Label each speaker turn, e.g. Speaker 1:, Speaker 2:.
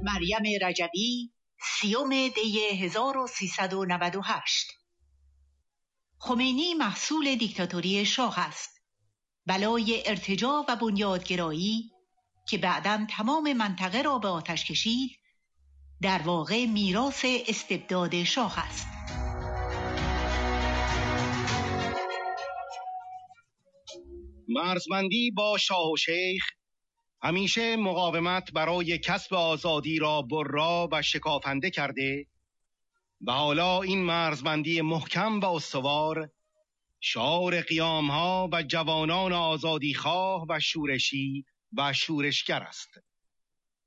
Speaker 1: مریم رجبی 30 دی 1398. خمینی محصول دیکتاتوری شاه است. بلای ارتجاع و بنیادگرایی که بعداً تمام منطقه را به آتش کشید، در واقع میراث استبداد شاه است.
Speaker 2: مرزبندی با شاه و شیخ همیشه مقاومت برای کسب آزادی را برا و شکافنده کرده و حالا این مرزبندی محکم و استوار شعار قیام‌ها و جوانان آزادیخواه و شورشی و شورشگر است.